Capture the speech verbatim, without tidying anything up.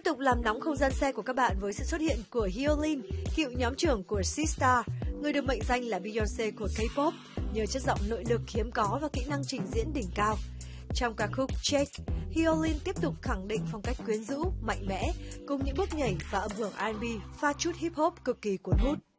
tục làm nóng không gian xe của các bạn với sự xuất hiện của Hyolyn, cựu nhóm trưởng của Sistar, người được mệnh danh là Beyoncé của K-pop, nhờ chất giọng nội lực hiếm có và kỹ năng trình diễn đỉnh cao. Trong ca khúc Shake, Hyolyn tiếp tục khẳng định phong cách quyến rũ, mạnh mẽ, cùng những bước nhảy và âm hưởng R and B pha chút hip hop cực kỳ cuốn hút.